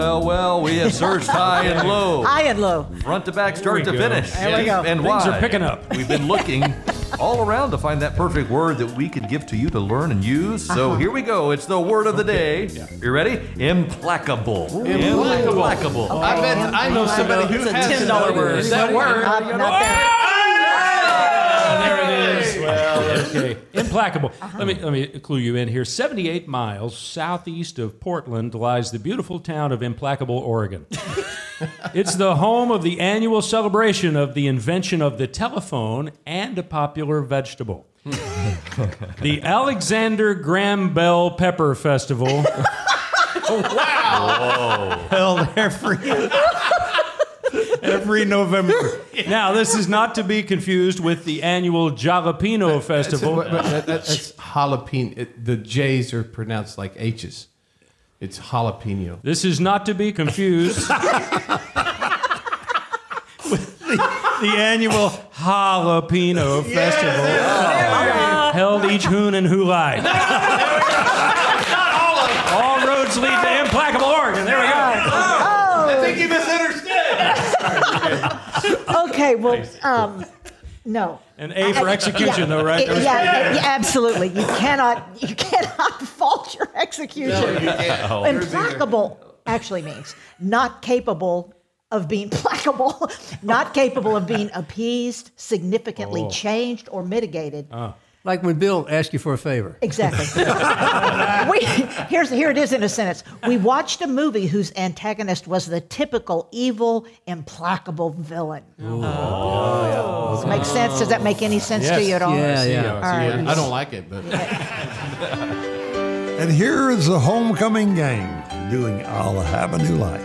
Well, we have searched high and low. High and low. Front to back, start to finish. There we go. And Things wide. are picking up. We've been looking all around to find that perfect word that we can give to you to learn and use. So here we go. It's the word of the day. You ready? Implacable. Implacable. I bet I know somebody who It's a has $10 word. that word. Not there. There it is. Well, okay. Implacable. Let me clue you in here. 78 miles southeast of Portland lies the beautiful town of Implacable, Oregon. It's the home of the annual celebration of the invention of the telephone and a popular vegetable. The Alexander Graham Bell Pepper Festival. Held every November. Now, this is not to be confused with the annual Jalapeno Festival. That's jalapeno. The J's are pronounced like H's. It's jalapeno. This is not to be confused the annual Jalapeno Festival held each hoon and hulai. All roads lead to Implacable, Oregon. There we go. I think you misunderstood. Okay, well, no. An A for execution, though, right? Yeah, absolutely. You cannot fault your execution. Implacable actually means not capable of being placable, not capable of being appeased, significantly changed, or mitigated. Like when Bill asked you for a favor. Exactly. Here it is in a sentence. We watched a movie whose antagonist was the typical evil, implacable villain. Does it make sense? Does that make any sense to you at all? Yeah. All right. I don't like it, but. And here is the homecoming gang doing I'll Have a New Life.